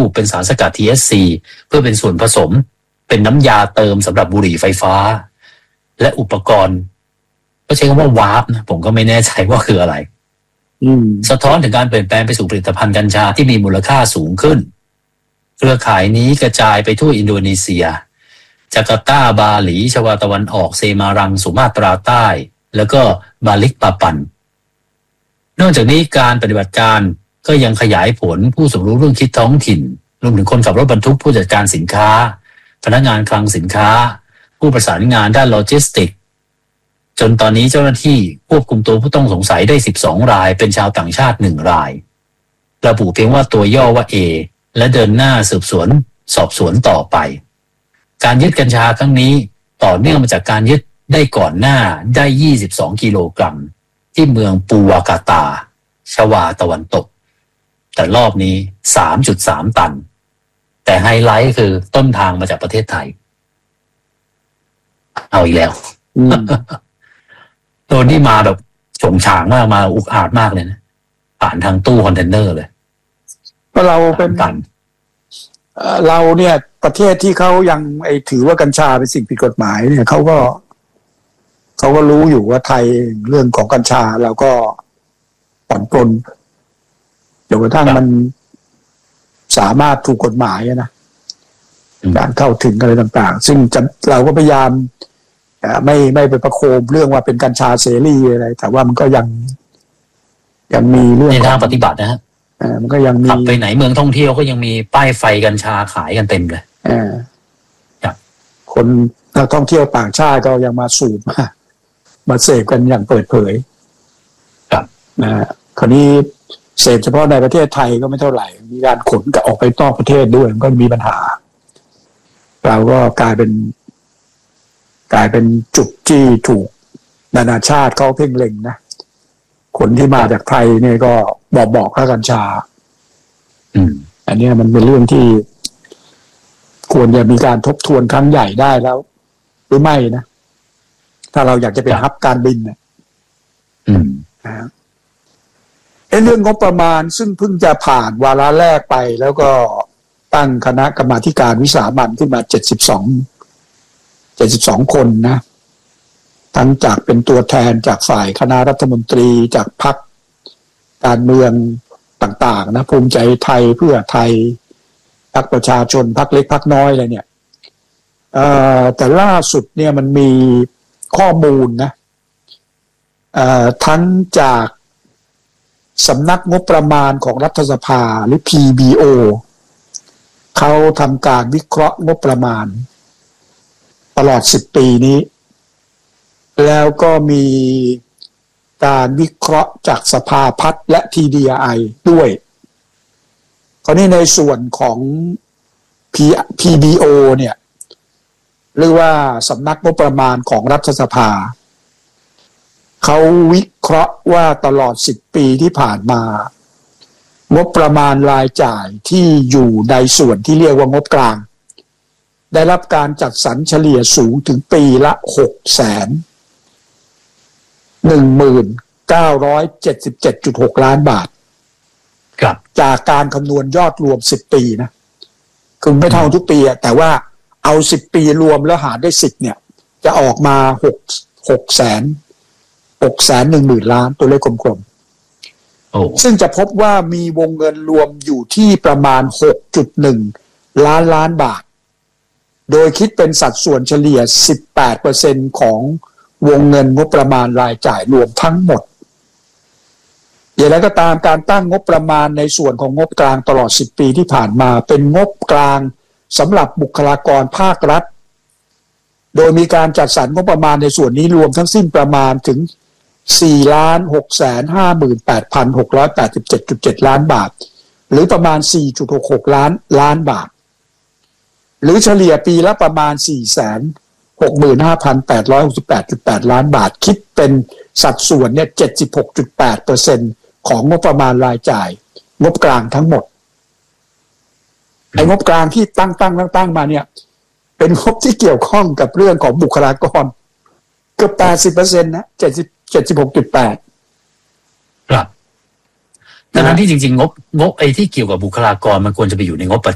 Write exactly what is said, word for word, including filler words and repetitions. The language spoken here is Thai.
ปเป็นสารสกัด ที เอช ซี เพื่อเป็นส่วนผสมเป็นน้ำยาเติมสำหรับบุหรี่ไฟฟ้าและอุปกรณ์ก็ใช้คำว่าวาร์ปนะผมก็ไม่แน่ใจว่าคืออะไรสะท้อนถึงการเปลี่ยนแปลงไปสู่ผลิตภัณฑ์กัญชาที่มีมูลค่าสูงขึ้นเครือข่ายนี้กระจายไปทั่วอินโดนีเซียจาการ์ตาบาหลีชวาตะวันออกเซมารังสุมาตราใต้แล้วก็บาลิกปาปันนอกจากนี้การปฏิบัติการก็ยังขยายผลผู้สมรู้ร่วมคิดท้องถิ่นรวมถึงคนขับรถบรรทุกผู้จัดการสินค้าพนักงานคลังสินค้าผู้ประสานงานด้านโลจิสติกส์จนตอนนี้เจ้าหน้าที่ควบคุมตัวผู้ต้องสงสัยได้สิบสองรายเป็นชาวต่างชาติหนึ่งรายระบุเพียงว่าตัวย่อว่า A และเดินหน้าสืบสวนสอบสวนต่อไปการยึดกัญชาครั้งนี้ต่อเนื่องมาจากการยึดได้ก่อนหน้าได้ยี่สิบสองกิโลกรัมที่เมืองปูวากาตาชวาตะวันตกแต่รอบนี้ สามจุดสาม ตันแต่ไฮไลท์คือต้นทางมาจากประเทศไทยเอาอีกแล้วโดนที่มาแบบโฉงฉางมากมาอุกอาจมากเลยนะผ่านทางตู้คอนเทนเนอร์เลยเพราะเราเป็นตันเราเนี่ยประเทศที่เขายังไอถือว่ากัญชาเป็นสิ่งผิดกฎหมายเนี่ยเขาก็เขาก็รู้อยู่ว่าไทยเรื่องของกัญชาเราก็ผ่อนปลนจนกระทั่งมันสามารถถูกกฎหมายนะการเข้าถึงอะไรต่างๆซึ่งเราก็พยายามไม่ไม่ไปประโคมเรื่องว่าเป็นกัญชาเสรีอะไรแต่ว่ามันก็ยังยังมีเรื่องในทางปฏิบัตินะฮะมันก็ยังมีขับไปไหนเมืองท่องเที่ยวก็ยังมีป้ายไฟกัญชาขายกันเต็มเลยคนนักท่องเที่ยวต่างชาติก็ยังมาสูบมามาเสพกันอย่างเปิดเผยครับนะคราวนี้เสพเฉพาะในประเทศไทยก็ไม่เท่าไหร่มีการขนก็ออกไปนอกประเทศด้วยมันก็มีปัญหาเราก็กลายเป็นกลายเป็นจุดที่ถูกนานาชาติเขาเพ่งเล็งนะคนที่มาจากไทยเนี่ยก็บอกบอกกัญชาอืมอันนี้มันเป็นเรื่องที่ควรจะมีการทบทวนครั้งใหญ่ได้แล้วหรือไม่นะถ้าเราอยากจะเป็นฮับการบินเนี่ยอืมนะไอ้เรื่องงบประมาณซึ่งเพิ่งจะผ่านวาระแรกไปแล้วก็ตั้งคณะกรรมาธิการวิสามัญขึ้นมาเจ็ดสิบสอง เจ็ดสิบสองคนนะทั้งจากเป็นตัวแทนจากฝ่ายคณะรัฐมนตรีจากพรรคการเมืองต่างๆนะภูมิใจไทยเพื่อไทยพรรคประชาชนพรรคเล็กพรรคน้อยอะไรเนี่ยเอ่อแต่ล่าสุดเนี่ยมันมีข้อมูลนะเอ่อทั้งจากสำนักงบประมาณของรัฐสภาหรือ พี บี โอ เขาทำการวิเคราะห์งบประมาณตลอดสิบปีนี้แล้วก็มีการวิเคราะห์จากสภาพัฒน์และ ที ดี ไอ ด้วยคราวนี้ในส่วนของ พี บี โอ เนี่ยหรือว่าสำนักงบประมาณของรัฐสภาเขาวิเคราะห์ว่าตลอดสิบปีที่ผ่านมางบประมาณรายจ่ายที่อยู่ในส่วนที่เรียกว่างบกลางได้รับการจัดสรรเฉลี่ยสูงถึงปีละ หกแสนหนึ่งหมื่นเก้าร้อยเจ็ดสิบเจ็ดจุดหก ล้านบาทครับจากการคำนวณยอดรวมสิบปีนะคือไม่เท่าทุกปีแต่ว่าเอาสิบปีรวมแล้วหารได้สิบเนี่ยจะออกมาหกแสนหกแสนหนึ่งหมื่นล้านตัวเลขกลมๆซึ่งจะพบว่ามีวงเงินรวมอยู่ที่ประมาณ หกจุดหนึ่ง ล้านล้านบาทโดยคิดเป็นสัดส่วนเฉลี่ย สิบแปดเปอร์เซ็นต์ ของวงเงินงบประมาณรายจ่ายรวมทั้งหมดอย่างไรก็ตามการตั้งงบประมาณในส่วนของงบกลางตลอดสิบปีที่ผ่านมาเป็นงบกลางสำหรับบุคลากรภาครัฐโดยมีการจัดสรรงบประมาณในส่วนนี้รวมทั้งสิ้นประมาณถึง สี่ล้านหกแสนห้าหมื่นแปดพันหกร้อยแปดสิบเจ็ดจุดเจ็ด ล้านบาทหรือประมาณ สี่จุดหกหก ล้านล้านบาทหรือเฉลี่ยปีละประมาณ สี่แสนหกหมื่นห้าพันแปดร้อยหกสิบแปดจุดแปด ล้านบาทคิดเป็นสัดส่วนเนี่ย เจ็ดสิบหกจุดแปดเปอร์เซ็นต์ ของงบประมาณรายจ่ายงบกลางทั้งหมดไอ้งบกลางที่ตั้งตั้งตั้งตั้งมาเนี่ยเป็นงบที่เกี่ยวข้องกับเรื่องของบุคลากรเกือบ แปดสิบเปอร์เซ็นต์ นะเจ็ดสิบ เจ็ดสิบหกจุดแปดครับดังนั้นที่จริงๆงบงบไอ้ที่เกี่ยวกับบุคลากรมันควรจะไปอยู่ในงบประ